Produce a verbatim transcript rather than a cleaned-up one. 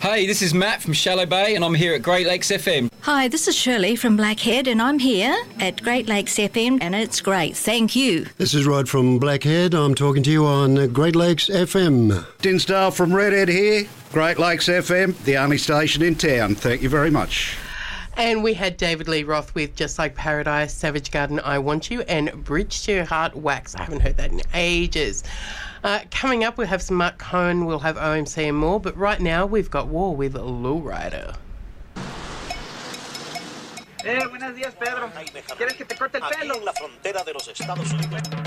Hey, this is Matt from Shallow Bay and I'm here at Great Lakes F M. Hi, this is Shirley from Blackhead and I'm here at Great Lakes F M and it's great. Thank you. This is Rod from Blackhead. I'm talking to you on Great Lakes F M. Dinsdale from Redhead here. Great Lakes F M, the only station in town. Thank you very much. And we had David Lee Roth with Just Like Paradise, Savage Garden, I Want You, and Bridge to Your Heart, Wax. I haven't heard that in ages. Uh, coming up, we'll have some Mark Cohen, we'll have O M C and more, but right now we've got War with Lowrider. Eh, buenos días, Pedro. ¿Quieres que te corte el pelo?